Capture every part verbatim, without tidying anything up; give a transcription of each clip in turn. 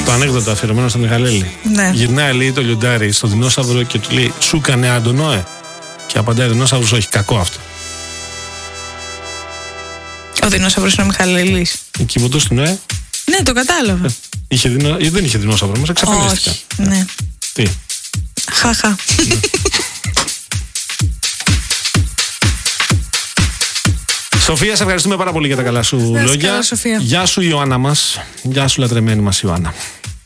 Το ανέκδοτο αφιερωμένο στο Μιχαλέλη. Ναι. Γυρνάει, λέει, το λιοντάρι στο δεινόσαυρο και του λέει: σου κανε Αντωνόε. Και απαντάει ο δεινόσαυρος: όχι, κακό αυτό. Ο δεινόσαυρος είναι ο Μιχαλέλης. Η κυβωτός του Νοέ. Ναι, το κατάλαβα. Ε, είχε δεινο... Δεν είχε δεινόσαυρο, όμως εξαφανίστηκε. Όχι, ναι. Τι. Χαχα. Ναι. Σοφία, σε ευχαριστούμε πάρα πολύ για τα καλά σου Σας λόγια. καλά, Σοφία. Γεια σου, Ιωάννα μας. Γεια σου, λατρεμένη μας Ιωάννα.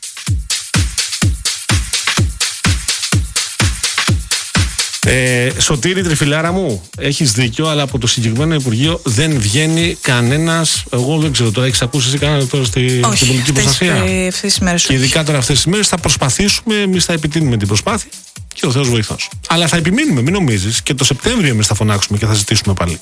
Ε, Σωτήρη, τριφυλάρα μου, έχεις δίκιο, αλλά από το συγκεκριμένο Υπουργείο δεν βγαίνει κανένας. Εγώ δεν ξέρω τώρα, έχεις ακούσει εσύ κανένα τώρα στη, όχι, στην πολιτική προστασία? αυτές τις μέρες. Και ειδικά τώρα αυτές τις μέρες θα προσπαθήσουμε, εμείς θα επιτείνουμε την προσπάθεια και ο Θεός βοηθός. Αλλά θα επιμείνουμε, μην νομίζεις, και το Σεπτέμβριο εμείς θα φωνάξουμε και θα ζητήσουμε πάλι.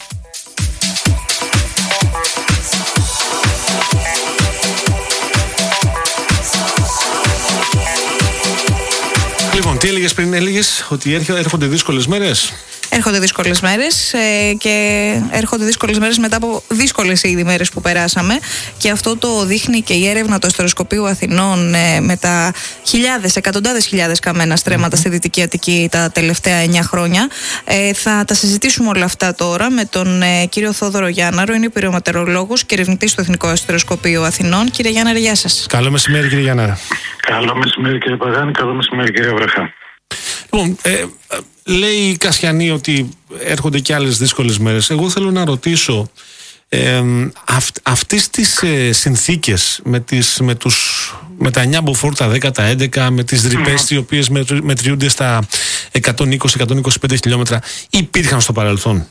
Λοιπόν, τι έλεγες πριν, έλεγες ότι έρχονται δύσκολες μέρες. Έρχονται δύσκολες μέρες ε, και έρχονται δύσκολες μέρες μετά από δύσκολες ήδη μέρες που περάσαμε, και αυτό το δείχνει και η έρευνα του Αστεροσκοπείου Αθηνών ε, με τα χιλιάδες, εκατοντάδες χιλιάδες καμένα στρέμματα mm-hmm. στη Δυτική Αττική τα τελευταία εννιά χρόνια. Ε, θα τα συζητήσουμε όλα αυτά τώρα με τον ε, κύριο Θόδωρο Γιάνναρο, είναι πυρομετεωρολόγος και ερευνητής του Εθνικού Αστεροσκοπείου Αθηνών. Κύριε Γιάνναρο, γεια σας. Καλό μεσημέρι, κύριε Γιάνναρο. Καλό μεσημέρι, κύριε Παγάνη. Καλό μεσημέρι, κύριε Βραχά. Λοιπόν, ε, λέει η Κασιανή ότι έρχονται και άλλες δύσκολες μέρες. Εγώ θέλω να ρωτήσω ε, αυ, αυτές τις ε, συνθήκες με, τις, με, τους, με τα εννιά μποφόρ, τα δέκα, τα έντεκα, με τις ρηπές mm. οι οποίες μετριούνται στα εκατόν είκοσι με εκατόν είκοσι πέντε χιλιόμετρα, υπήρχαν στο παρελθόν?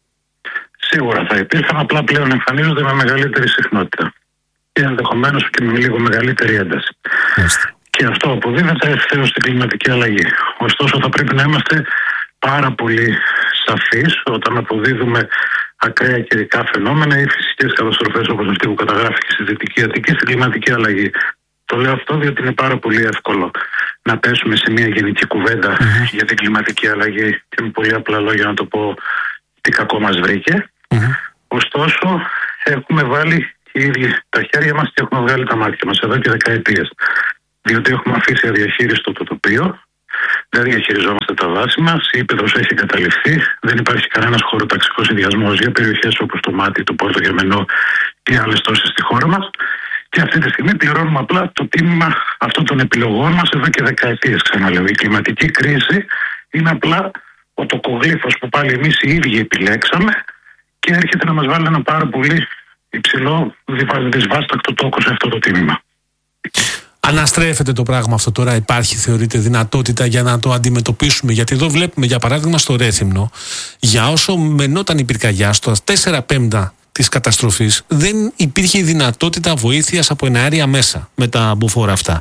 Σίγουρα θα υπήρχαν, απλά πλέον εμφανίζονται με μεγαλύτερη συχνότητα και ενδεχομένως και με λίγο μεγαλύτερη ένταση. Μάλιστα. Και αυτό αποδίδεται ευθέως στην κλιματική αλλαγή. Ωστόσο, θα πρέπει να είμαστε πάρα πολύ σαφείς όταν αποδίδουμε ακραία καιρικά φαινόμενα ή φυσικές καταστροφές όπως αυτή που καταγράφηκε στη Δυτική Αττική στην κλιματική αλλαγή. Το λέω αυτό διότι είναι πάρα πολύ εύκολο να πέσουμε σε μια γενική κουβέντα mm-hmm. για την κλιματική αλλαγή και με πολύ απλά λόγια να το πω τι κακό μας βρήκε. Mm-hmm. Ωστόσο, έχουμε βάλει οι ίδιοι τα χέρια μας και έχουμε βγάλει τα μάτια μας εδώ και δεκαετίες. Διότι έχουμε αφήσει αδιαχείριστο το τοπίο, δεν διαχειριζόμαστε τα δάση μας, η ύπεδρος έχει εγκαταλειφθεί, δεν υπάρχει κανένας χωροταξικός συνδυασμός για περιοχές όπως το Μάτι, το Πόρτο Γερμενό και άλλες τόσες στη χώρα μας. Και αυτή τη στιγμή πληρώνουμε απλά το τίμημα αυτών των επιλογών μας εδώ και δεκαετίες. Ξαναλέω, η κλιματική κρίση είναι απλά ο τοκογλύφος που πάλι εμείς οι ίδιοι επιλέξαμε και έρχεται να μας βάλει ένα πάρα πολύ υψηλό, δυσβάστακτο τόκο σε αυτό το τίμημα. Αναστρέφεται το πράγμα αυτό τώρα? Υπάρχει, θεωρείτε, δυνατότητα για να το αντιμετωπίσουμε? Γιατί εδώ βλέπουμε, για παράδειγμα, στο Ρέθυμνο, για όσο μενόταν η πυρκαγιά, στο τέσσερα πέμπτα της καταστροφής, δεν υπήρχε η δυνατότητα βοήθειας από εναέρια μέσα με τα μποφόρ αυτά.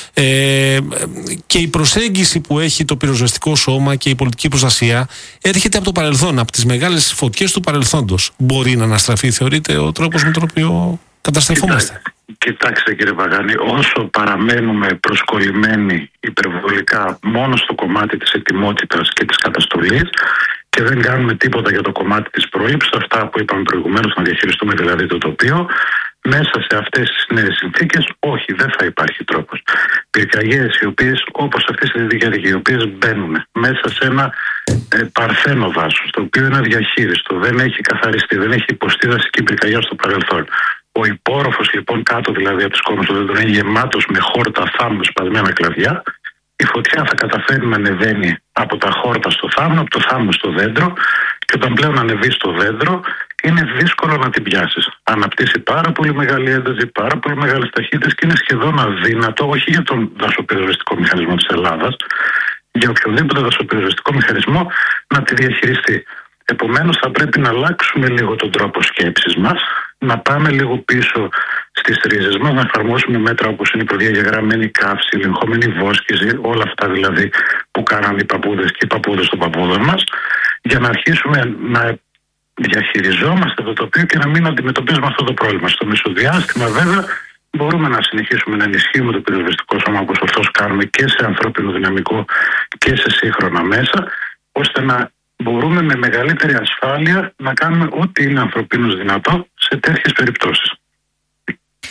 Ε, και η προσέγγιση που έχει το πυροσβεστικό σώμα και η πολιτική προστασία έρχεται από το παρελθόν, από τις μεγάλες φωτιές του παρελθόντος. Μπορεί να αναστραφεί, θεωρείτε, ο τρόπος με τον οποίο καταστρεφόμαστε? Κοιτάξτε, κύριε Παγάνη, όσο παραμένουμε προσκολλημένοι υπερβολικά μόνο στο κομμάτι της ετοιμότητας και της καταστολής και δεν κάνουμε τίποτα για το κομμάτι της πρόληψης, αυτά που είπαμε προηγουμένως, να διαχειριστούμε δηλαδή το τοπίο, μέσα σε αυτές τις νέες συνθήκες, όχι, δεν θα υπάρχει τρόπος. Πυρκαγιές οι οποίες, όπως αυτές οι δυτικές, οι οποίες μπαίνουν μέσα σε ένα ε, παρθένο δάσος, το οποίο είναι αδιαχείριστο, δεν έχει καθαριστεί, δεν έχει υποστεί δασική πυρκαγιά στο παρελθόν. Ο υπόρροφος λοιπόν κάτω δηλαδή από τις κόμμες του δέντρου είναι γεμάτος με χόρτα, θάμνου, σπασμένα κλαδιά. Η φωτιά θα καταφέρει να ανεβαίνει από τα χόρτα στο θάμνο, από το θάμνο στο δέντρο, και όταν πλέον ανεβεί στο δέντρο είναι δύσκολο να την πιάσεις. Αναπτύσσει πάρα πολύ μεγάλη ένταση, πάρα πολύ μεγάλες ταχύτητες και είναι σχεδόν αδύνατο, όχι για τον δασοπυροσβεστικό μηχανισμό της Ελλάδας, για οποιοδήποτε δασοπυροσβεστικό μηχανισμό να τη διαχειριστεί. Επομένως θα πρέπει να αλλάξουμε λίγο τον τρόπο σκέψης μας, να πάμε λίγο πίσω στις ρίζες μας, να εφαρμόσουμε μέτρα όπως είναι η προδιαγεγραμμένη καύση, η ελεγχόμενη βόσκηση, όλα αυτά δηλαδή που κάνανε οι παππούδες και οι παππούδες των παππούδων μας, για να αρχίσουμε να διαχειριζόμαστε το τοπίο και να μην αντιμετωπίζουμε αυτό το πρόβλημα. Στο μεσοδιάστημα βέβαια μπορούμε να συνεχίσουμε να ενισχύουμε το πυροσβεστικό σώμα όπως ορθώς κάνουμε και σε ανθρώπινο δυναμικό και σε σύγχρονα μέσα, ώστε να μπορούμε με μεγαλύτερη ασφάλεια να κάνουμε ό,τι είναι ανθρωπίνως δυνατό σε τέτοιες περιπτώσεις.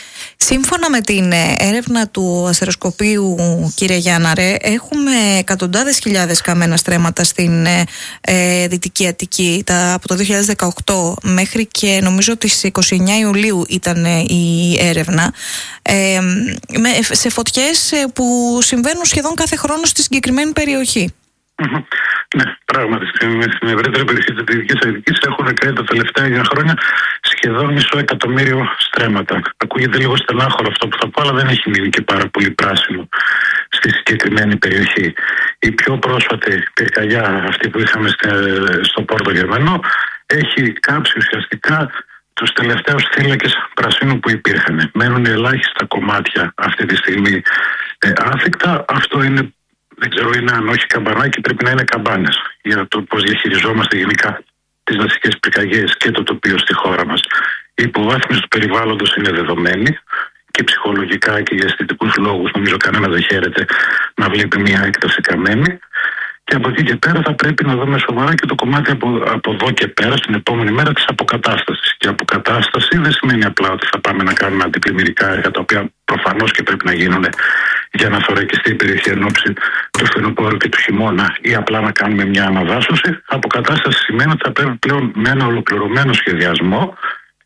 Σύμφωνα με την έρευνα του αστεροσκοπείου, κύριε Γιάνναρε, έχουμε εκατοντάδες χιλιάδες καμένα στρέμματα στην ε, Δυτική Αττική. Τα, από το δύο χιλιάδες δεκαοκτώ μέχρι και νομίζω τις είκοσι εννέα Ιουλίου ήταν η έρευνα, ε, με, σε φωτιές που συμβαίνουν σχεδόν κάθε χρόνο στη συγκεκριμένη περιοχή. Ναι, πράγματι στην ευρύτερη περιοχή της Δυτικής Αττικής έχουν κάνει τα τελευταία εννιά χρόνια σχεδόν μισό εκατομμύριο στρέμματα. Ακούγεται λίγο στενάχωρο αυτό που θα πω, αλλά δεν έχει μείνει και πάρα πολύ πράσινο στη συγκεκριμένη περιοχή. Η πιο πρόσφατη πυρκαγιά, αυτή που είχαμε στο Πόρτο Γερμανό, έχει κάψει ουσιαστικά τους τελευταίους θύλακες πρασίνου που υπήρχαν. Μένουν ελάχιστα κομμάτια αυτή τη στιγμή ε, άθικτα. Αυτό είναι, δεν ξέρω είναι αν όχι καμπανάκι, πρέπει να είναι καμπάνες για το πώς διαχειριζόμαστε γενικά τις δασικές πυρκαγιές και το τοπίο στη χώρα μας. Η υποβάθμιση του περιβάλλοντος είναι δεδομένη και ψυχολογικά και για αισθητικούς λόγους. Νομίζω κανένα δεν χαίρεται να βλέπει μια έκταση καμένη. Και από εκεί και πέρα θα πρέπει να δούμε σοβαρά και το κομμάτι από, από εδώ και πέρα, στην επόμενη μέρα, της αποκατάστασης. Και αποκατάσταση δεν σημαίνει απλά ότι θα πάμε να κάνουμε αντιπλημμυρικά έργα, τα οποία προφανώς και πρέπει να γίνουν για να θωρακιστεί η περιοχή εν ώψη του φθινοπόρου και του χειμώνα, ή απλά να κάνουμε μια αναδάσωση. Αποκατάσταση σημαίνει ότι θα πρέπει πλέον με ένα ολοκληρωμένο σχεδιασμό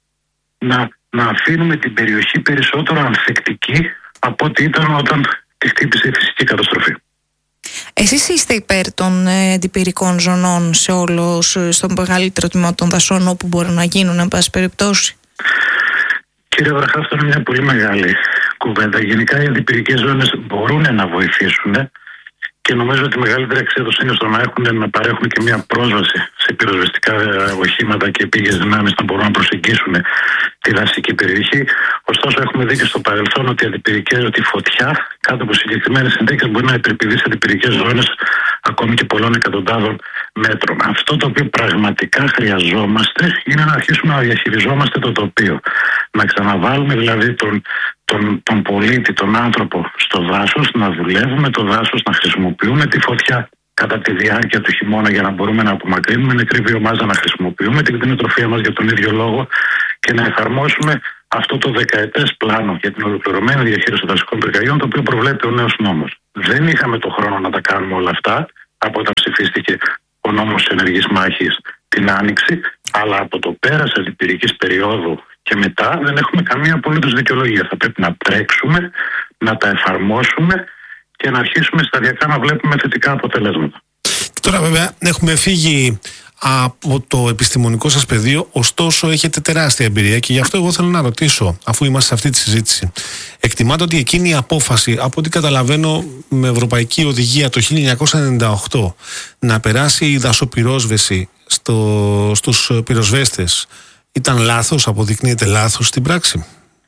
να, να αφήνουμε την περιοχή περισσότερο ανθεκτική από ό,τι ήταν όταν τη χτύπησε η φυσική καταστροφή. Εσείς είστε υπέρ των αντιπυρικών ζωνών σε όλο, στο μεγαλύτερο τμήμα των δασών όπου μπορούν να γίνουν, εν πάση περιπτώσει? Κύριε Βραχά, αυτό είναι μια πολύ μεγάλη κουβέντα. Γενικά οι αντιπυρικές ζώνες μπορούν να βοηθήσουν και νομίζω ότι η μεγαλύτερη αξία τους είναι στο να, έχουν, να παρέχουν και μια πρόσβαση σε πυροσβεστικά οχήματα και επίγειες δυνάμεις να μπορούν να προσεγγίσουν τη δασική περιοχή. Ωστόσο, έχουμε δει και στο παρελθόν ότι, αντιπυρικές, ότι η φωτιά κάτω από συγκεκριμένες συνθήκες μπορεί να υπερπηδήσει αντιπυρικές ζώνες ακόμη και πολλών εκατοντάδων μέτρων. Αυτό το οποίο πραγματικά χρειαζόμαστε είναι να αρχίσουμε να διαχειριζόμαστε το τοπίο. Να ξαναβάλουμε δηλαδή τον, τον, τον πολίτη, τον άνθρωπο στο δάσος, να δουλεύουμε το δάσος, να χρησιμοποιούμε τη φωτιά κατά τη διάρκεια του χειμώνα για να μπορούμε να απομακρύνουμε νεκρή βιομάζα, να χρησιμοποιούμε την κτηνοτροφία μας για τον ίδιο λόγο και να εφαρμόσουμε αυτό το δεκαετές πλάνο για την ολοκληρωμένη διαχείριση των δασικών πυρκαγιών, το οποίο προβλέπει ο νέος νόμος. Δεν είχαμε το χρόνο να τα κάνουμε όλα αυτά από όταν ψηφίστηκε ο νόμος της ενεργής μάχης την Άνοιξη, αλλά από το πέρας αντιπυρικής περίοδου και μετά δεν έχουμε καμία απολύτως δικαιολογία. Θα πρέπει να τρέξουμε, να τα εφαρμόσουμε και να αρχίσουμε σταδιακά να βλέπουμε θετικά αποτελέσματα. Τώρα βέβαια έχουμε φύγει από το επιστημονικό σας πεδίο, ωστόσο έχετε τεράστια εμπειρία και γι' αυτό εγώ θέλω να ρωτήσω, αφού είμαστε σε αυτή τη συζήτηση, εκτιμάτε ότι εκείνη η απόφαση, από ό,τι καταλαβαίνω με ευρωπαϊκή οδηγία το χίλια εννιακόσια ενενήντα οκτώ, να περάσει η δασοπυρόσβεση στο, στους πυροσβέστες, ήταν λάθος, αποδεικνύεται λάθος στην πράξη?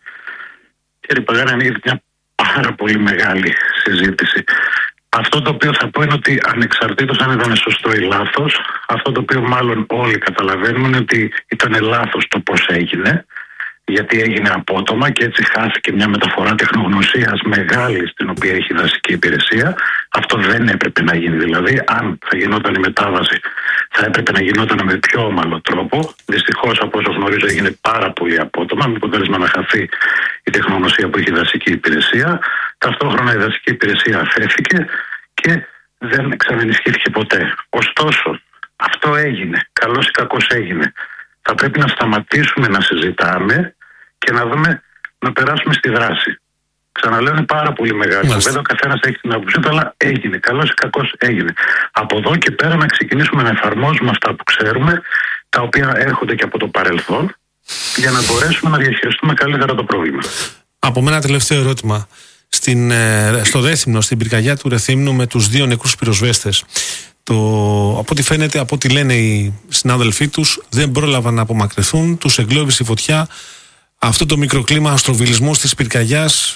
Κύριε Παγάνη, ανοίγεται μια πάρα πολύ μεγάλη συζήτηση. Αυτό το οποίο θα πω είναι ότι ανεξαρτήτως αν ήταν σωστό ή λάθος, αυτό το οποίο μάλλον όλοι καταλαβαίνουμε είναι ότι ήταν λάθος το πώς έγινε, γιατί έγινε απότομα και έτσι χάθηκε μια μεταφορά τεχνογνωσίας μεγάλη στην οποία έχει δασική υπηρεσία. Αυτό δεν έπρεπε να γίνει. Δηλαδή, αν θα γινόταν η μετάβαση, θα έπρεπε να γινόταν με πιο ομαλό τρόπο. Δυστυχώς, από όσο γνωρίζω, έγινε πάρα πολύ απότομα, με αποτέλεσμα να χαθεί η τεχνογνωσία που έχει η δασική υπηρεσία. Ταυτόχρονα η δασική υπηρεσία αφέθηκε και δεν ξανενισχύθηκε ποτέ. Ωστόσο, αυτό έγινε. Καλώς ή κακώς έγινε. Θα πρέπει να σταματήσουμε να συζητάμε και να δούμε, να περάσουμε στη δράση. Ξαναλέω, είναι πάρα πολύ μεγάλη. Βέβαια, ο καθένας έχει την άποψή του, αλλά έγινε. Καλώς ή κακώς έγινε. Από εδώ και πέρα να ξεκινήσουμε να εφαρμόζουμε αυτά που ξέρουμε, τα οποία έρχονται και από το παρελθόν, για να μπορέσουμε να διαχειριστούμε καλύτερα το πρόβλημα. Από μένα τελευταίο ερώτημα. Στην, στο Ρέθυμνο, στην πυρκαγιά του Ρεθύμνου με τους δύο νεκρούς πυροσβέστες, το, από ό,τι φαίνεται, από ό,τι λένε οι συνάδελφοί τους, δεν πρόλαβαν να απομακρυνθούν, τους εγκλώβησε η φωτιά. Αυτό το μικροκλίμα αστροβιλισμού της πυρκαγιάς,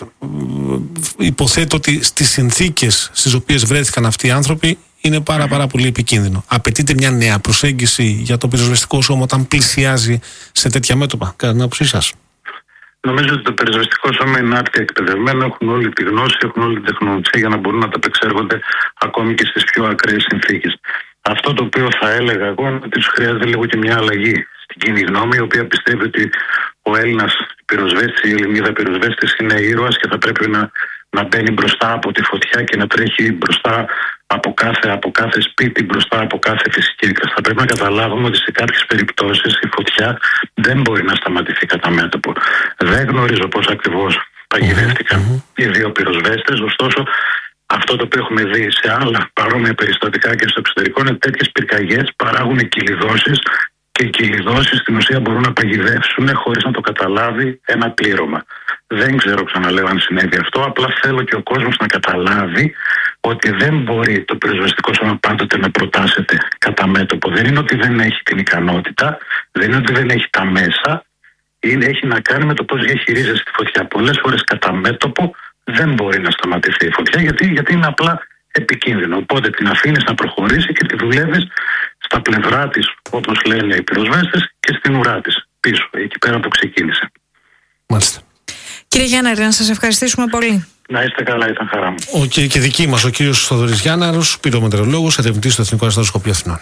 υποθέτω ότι στις συνθήκες στις οποίες βρέθηκαν αυτοί οι άνθρωποι είναι πάρα πάρα πολύ επικίνδυνο. Απαιτείται μια νέα προσέγγιση για το πυροσβεστικό σώμα όταν πλησιάζει σε τέτοια μέτωπα, κατά την άποψή σας? Νομίζω ότι το πυροσβεστικό σώμα είναι άρτια εκπαιδευμένο, έχουν όλη τη γνώση, έχουν όλη την τεχνολογία για να μπορούν να τα απεξέρχονται ακόμη και στις πιο ακραίες συνθήκες. Αυτό το οποίο θα έλεγα εγώ είναι ότι τους χρειάζεται λίγο και μια αλλαγή στην κοινή γνώμη, η οποία πιστεύει ότι ο Έλληνας πυροσβέστης, η Ελληνίδα πυροσβέστης είναι ήρωας και θα πρέπει να, να μπαίνει μπροστά από τη φωτιά και να τρέχει μπροστά από κάθε, από κάθε σπίτι, μπροστά από κάθε φυσική έκραση. Θα πρέπει να καταλάβουμε ότι σε κάποιες περιπτώσεις η φωτιά δεν μπορεί να σταματηθεί κατά μέτωπο. Δεν γνωρίζω πώς ακριβώς παγιδεύτηκαν mm-hmm. οι δύο πυροσβέστες, ωστόσο αυτό το οποίο έχουμε δει σε άλλα παρόμοια περιστατικά και στο εξωτερικό είναι τέτοιες πυρκαγιές παράγουν κυλιδώσεις και οι κυλιδώσεις στην ουσία μπορούν να παγιδεύσουν χωρίς να το καταλάβει ένα πλήρωμα. Δεν ξέρω, ξαναλέω, αν συνέβη αυτό. Απλά θέλω και ο κόσμος να καταλάβει ότι δεν μπορεί το πυροσβεστικό σώμα πάντοτε να προτάσεται κατά μέτωπο. Δεν είναι ότι δεν έχει την ικανότητα, δεν είναι ότι δεν έχει τα μέσα. Είναι, έχει να κάνει με το πώς διαχειρίζεσαι τη φωτιά. Πολλές φορές κατά μέτωπο δεν μπορεί να σταματηθεί η φωτιά γιατί, γιατί είναι απλά επικίνδυνο. Οπότε την αφήνεις να προχωρήσει και τη δουλεύεις στα πλευρά της, όπως λένε οι πυροσβέστες, και στην ουρά της, πίσω, εκεί πέρα που ξεκίνησε. Μάλιστα. Κύριε Γιάνναρη, να σας ευχαριστήσουμε πολύ. Να είστε καλά, ήταν χαρά μου. Ο, και, και δική μας ο κύριος Θοδωρής Γιάνναρος, πυρομετεωρολόγος, ερευνητής στο Εθνικό Αστροσκοπείο Αθηνών.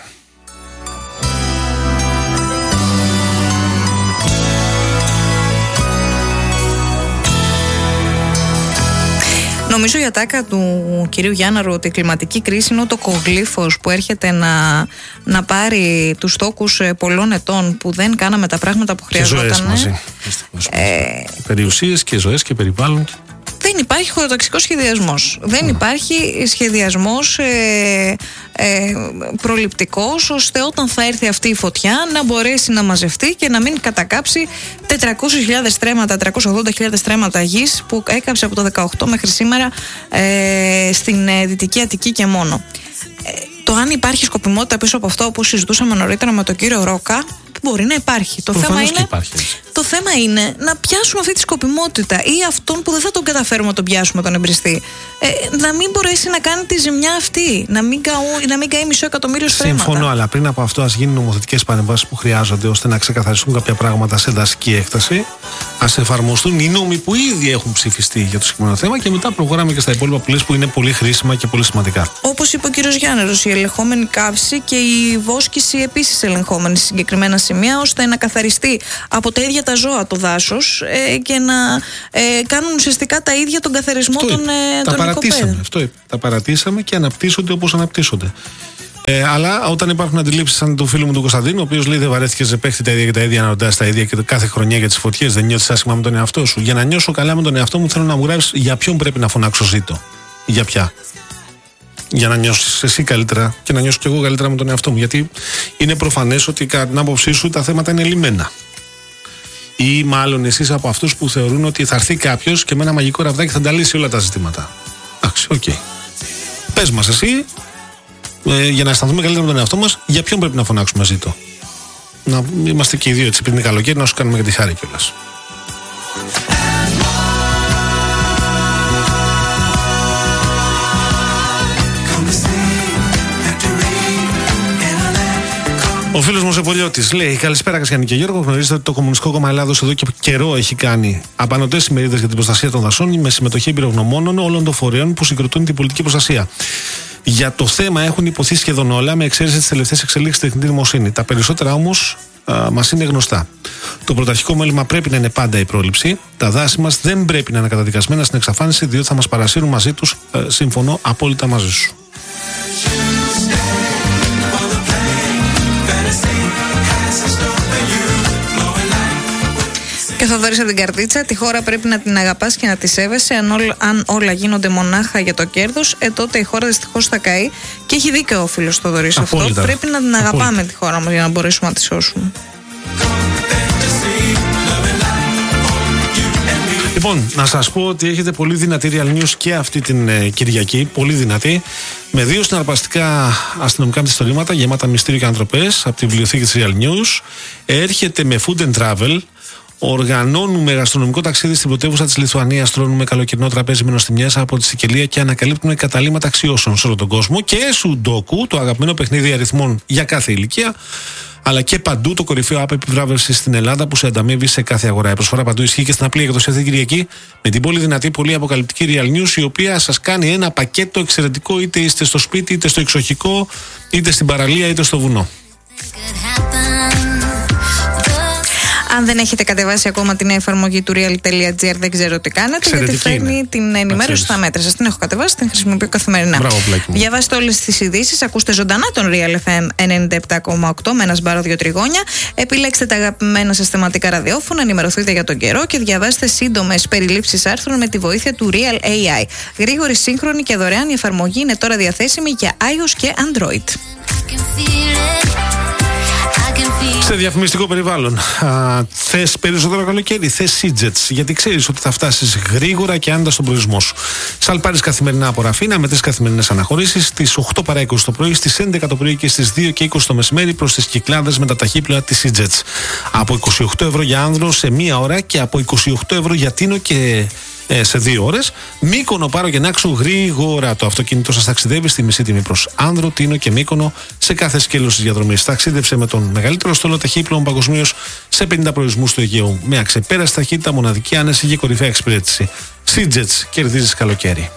Νομίζω για τάκα του κυρίου Γιάνναρου ότι η κλιματική κρίση είναι ο τοκογλύφος που έρχεται να, να πάρει τους τόκους πολλών ετών που δεν κάναμε τα πράγματα που χρειαζόταν. Και ζωές μαζί. Ε... Περιουσίες και ζωές και περιβάλλον. Δεν υπάρχει χωροταξικός σχεδιασμός. Δεν υπάρχει σχεδιασμός ε, ε, προληπτικός ώστε όταν θα έρθει αυτή η φωτιά να μπορέσει να μαζευτεί και να μην κατακάψει τετρακόσιες χιλιάδες στρέμματα, τετρακόσιες ογδόντα χιλιάδες στρέμματα γης που έκαψε από το δεκαοκτώ μέχρι σήμερα ε, στην ε, Δυτική Αττική και μόνο. Ε, το αν υπάρχει σκοπιμότητα πίσω από αυτό, όπως συζητούσαμε νωρίτερα με τον κύριο Ρόκα, μπορεί να υπάρχει. Το θέμα, είναι, υπάρχει. το θέμα είναι να πιάσουμε αυτή τη σκοπιμότητα ή αυτόν που δεν θα τον καταφέρουμε να τον πιάσουμε τον εμπριστή. Ε, να μην μπορέσει να κάνει τη ζημιά αυτή. Να μην, καού, να μην καεί μισό εκατομμύριο στρέμματα. Συμφωνώ, αλλά πριν από αυτό ας γίνουν νομοθετικές παρεμβάσεις που χρειάζονται ώστε να ξεκαθαριστούν κάποια πράγματα σε δασική έκταση. Ας εφαρμοστούν οι νόμοι που ήδη έχουν ψηφιστεί για το συγκεκριμένο θέμα και μετά προχωράμε και στα υπόλοιπα που λες που είναι πολύ χρήσιμα και πολύ σημαντικά. Όπως είπε ο κύριος Γιάννερος, η ελεγχόμενη καύση και η βόσκηση επίσης ελεγχόμενη σε συγκεκριμένα σημεία ώστε να καθαριστεί από τα ίδια τα ζώα το δάσος ε, και να ε, κάνουν ουσιαστικά τα ίδια τον καθαρισμό αυτό των, ε, τα των παρατήσαμε, αυτό είπε. Τα παρατήσαμε και αναπτύσσονται όπως αναπτύσσονται. Ε, αλλά όταν υπάρχουν αντιλήψεις σαν του φίλου μου του Κωνσταντίνου, ο οποίος λέει δεν βαρέθηκε σε παίχτη τα ίδια και τα ίδια, να ρωτάς τα ίδια και κάθε χρονιά για τις φωτιές, δεν νιώθεις άσχημα με τον εαυτό σου. Για να νιώσω καλά με τον εαυτό μου, θέλω να μου γράψεις για ποιον πρέπει να φωνάξω ζήτω. Για ποια. Για να νιώσεις εσύ καλύτερα και να νιώσω κι εγώ καλύτερα με τον εαυτό μου. Γιατί είναι προφανές ότι κατά την άποψή σου τα θέματα είναι λυμμένα. Ή μάλλον εσείς από αυτούς που θεωρούν ότι θα έρθει κάποιος και με ένα μαγικό ραβδάκι θα τα λύσει όλα τα ζητήματα. Εντάξει, οκ. Okay. Πες μας εσύ, ε, για να αισθανθούμε καλύτερα με τον εαυτό μας, για ποιον πρέπει να φωνάξουμε ζήτω. Να είμαστε και οι δύο έτσι πριν είναι καλοκαίρι, να σου κάνουμε και τη χάρη κιόλας. Ο φίλος μου Ζεπολιώτης λέει: καλησπέρα, Κασιανή και Γιώργο. Γνωρίζετε ότι το Κομμουνιστικό Κόμμα Ελλάδος εδώ και καιρό έχει κάνει απανωτές ημερίδες για την προστασία των δασών με συμμετοχή εμπειρογνωμόνων όλων των φορέων που συγκροτούν την πολιτική προστασία. Για το θέμα έχουν υποθεί σχεδόν όλα, με εξαίρεση τις τελευταίες εξελίξεις στην τεχνητή δημοσύνη. Τα περισσότερα όμως μας είναι γνωστά. Το πρωταρχικό μέλημα πρέπει να είναι πάντα η πρόληψη. Τα δάση μας δεν πρέπει να είναι καταδικασμένα στην εξαφάνιση, διότι θα μας παρασύρουν μαζί τους. Συμφωνώ απόλυτα μαζί σου. Και θα δωρείς από την καρτίτσα, τη χώρα πρέπει να την αγαπάς και να τη σέβεσαι. Αν, ό, αν όλα γίνονται μονάχα για το κέρδος, ε, τότε η χώρα δυστυχώς θα καεί. Και έχει δίκιο ο φίλος Θοδωρής αυτό. Πρέπει να την αγαπάμε Απόλυτα. τη χώρα μας για να μπορέσουμε να τη σώσουμε. Λοιπόν, να σας πω ότι έχετε πολύ δυνατή Real News και αυτή την ε, Κυριακή. Πολύ δυνατή. Με δύο συναρπαστικά αστυνομικά μυθιστορήματα γεμάτα μυστήριο και ανθρωπές από τη βιβλιοθήκη της Real News. Έρχεται με food and travel. Οργανώνουμε γαστρονομικό ταξίδι στην πρωτεύουσα της Λιθουανίας. Τρώνουμε καλοκαιρινό τραπέζι με νοστιμιές από τη Σικελία και ανακαλύπτουμε καταλήμματα αξιώσεων σε όλο τον κόσμο. Και Σουντόκου, το αγαπημένο παιχνίδι αριθμών για κάθε ηλικία. Αλλά και παντού το κορυφαίο app επιβράβευσης στην Ελλάδα που σε ανταμείβει σε κάθε αγορά. Η προσφορά παντού ισχύει και στην απλή έκδοση αυτή την Κυριακή με την πολύ δυνατή, πολύ αποκαλυπτική Real News, η οποία σας κάνει ένα πακέτο εξαιρετικό, είτε είστε στο σπίτι, είτε στο εξοχικό, είτε στην παραλία, είτε στο βουνό. Αν δεν έχετε κατεβάσει ακόμα την εφαρμογή του real.gr, δεν ξέρω τι κάνετε, Ξέρετε γιατί φέρνει είναι. την ενημέρωση στα μέτρα σας. Την έχω κατεβάσει, την χρησιμοποιώ καθημερινά. Μπράβο, πλάκι μου. Διαβάστε όλες τις ειδήσεις, ακούστε ζωντανά τον Real εφ εμ ενενήντα επτά κόμμα οκτώ με ένα σπάρο δύο τριγώνια. Επιλέξτε τα αγαπημένα σας θεματικά ραδιόφωνα, ενημερωθείτε για τον καιρό και διαβάστε σύντομες περιλήψεις άρθρων με τη βοήθεια του Real έι άι. Γρήγορη, σύγχρονη και δωρεάν η εφαρμογή είναι τώρα διαθέσιμη για iOS και Android. Σε διαφημιστικό περιβάλλον. Θες περισσότερο καλοκαίρι, θες Σίτζετς, γιατί ξέρεις ότι θα φτάσεις γρήγορα και άνετα στον προορισμό σου. Σαλπάρεις καθημερινά από Ραφίνα με τρεις καθημερινές αναχωρήσεις στις οκτώ παρά είκοσι το πρωί, στις έντεκα το πρωί και στις δύο και είκοσι το μεσημέρι προς τις Κυκλάδες με τα ταχύπλοα της Σίτζετς. Από είκοσι οκτώ ευρώ για άνδρο σε μία ώρα και από είκοσι οκτώ ευρώ για Τίνο και Ε, σε δύο ώρες. Μύκονο, Πάρο και Νάξο γρήγορα. Το αυτοκίνητο σας ταξιδεύει στη μισή τιμή προς Άνδρο, Τίνο και Μύκονο σε κάθε σκέλος της διαδρομής. Ταξίδεψε με τον μεγαλύτερο στόλο ταχύπλοων παγκοσμίως σε πενήντα προορισμούς του Αιγαίου. Με αξεπέραστη ταχύτητα, μοναδική άνεση και κορυφαία εξυπηρέτηση. Σίτζετς, κερδίζεις καλοκαίρι.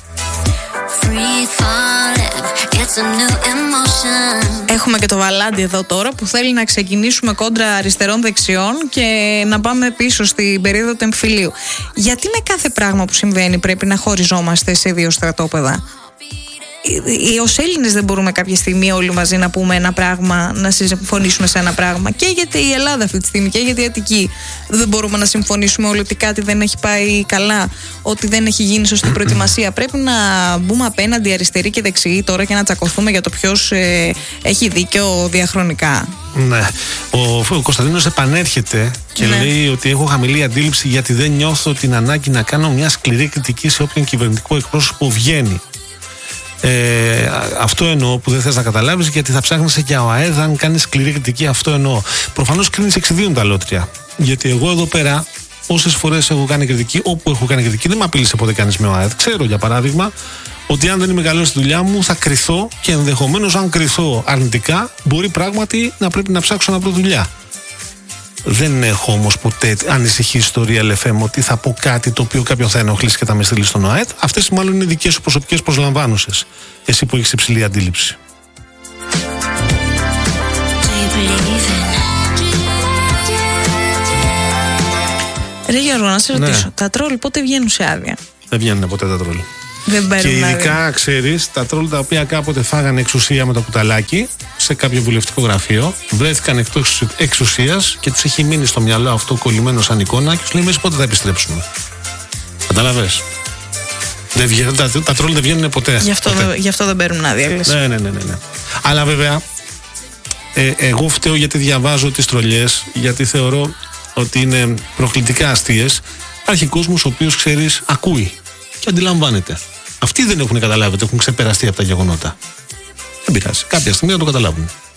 Έχουμε και το Βαλάντι εδώ τώρα που θέλει να ξεκινήσουμε κόντρα αριστερών-δεξιών και να πάμε πίσω στην περίοδο του εμφυλίου. Γιατί με κάθε πράγμα που συμβαίνει πρέπει να χωριζόμαστε σε δύο στρατόπεδα? Ως Έλληνες δεν μπορούμε κάποια στιγμή όλοι μαζί να πούμε ένα πράγμα, να συμφωνήσουμε σε ένα πράγμα? Και γιατί η Ελλάδα αυτή τη στιγμή και γιατί η Αττική δεν μπορούμε να συμφωνήσουμε όλοι ότι κάτι δεν έχει πάει καλά, ότι δεν έχει γίνει σωστή προετοιμασία? Πρέπει να μπούμε απέναντι αριστεροί και δεξιοί τώρα και να τσακωθούμε για το ποιος ε, έχει δίκιο διαχρονικά? Ναι. Ο, ο Κωνσταντίνος επανέρχεται και ναι. λέει ότι έχω χαμηλή αντίληψη γιατί δεν νιώθω την ανάγκη να κάνω μια σκληρή κριτική σε όποιον κυβερνητικό εκπρόσωπο βγαίνει. Ε, αυτό εννοώ που δεν θες να καταλάβεις, γιατί θα ψάχνεις για ο ΑΕΔ αν κάνεις σκληρή κριτική. Αυτό εννοώ. Προφανώς κρίνεις εξιδίων τα λότρια. Γιατί εγώ εδώ πέρα, όσες φορές έχω κάνει κριτική, όπου έχω κάνει κριτική, δεν με απείλησε ποτέ κανείς με ο ΑΕΔ. Ξέρω για παράδειγμα ότι αν δεν είμαι καλός στη δουλειά μου, θα κρυθώ και ενδεχομένως, αν κρυθώ αρνητικά, μπορεί πράγματι να πρέπει να ψάξω να βρω δουλειά. Δεν έχω όμως ποτέ ανησυχήσει στο Real εφ εμ ότι θα πω κάτι το οποίο κάποιον θα ενοχλήσει και θα με στείλει στον ΟΑΕΔ. Αυτές μάλλον είναι δικές σου προσωπικές προσλαμβάνωσες. Εσύ που έχεις υψηλή αντίληψη. Ρε Γιώργο, να σε ρωτήσω, ναι. τα τρόλ πότε βγαίνουν σε άδεια? Δεν βγαίνουν ποτέ τα τρόλ. Δεν και ειδικά, ξέρεις, τα τρόλ τα οποία κάποτε φάγανε εξουσία με το κουταλάκι σε κάποιο βουλευτικό γραφείο, βρέθηκαν εκτός εξουσίας και τους έχει μείνει στο μυαλό αυτό κολλημένο σαν εικόνα και τους λέει εμείς πότε θα επιστρέψουμε. Καταλαβες? Δεν βγαίνουν, τα, τα τρόλ δεν βγαίνουν ποτέ. Γι' αυτό, ποτέ. Γι αυτό δεν παίρνουν άδεια. Ναι, ναι, ναι, ναι, ναι. Αλλά βέβαια, ε, εγώ φταίω γιατί διαβάζω τις τρολιές, γιατί θεωρώ ότι είναι προκλητικά αστείες. Υπάρχει κόσμος ο οποίος, ξέρεις, ακούει και αντιλαμβάνεται. Αυτοί δεν έχουν καταλάβει ότι έχουν ξεπεραστεί από τα γεγονότα. Δεν πειράζει. Κάποια στιγμή θα το καταλάβουν.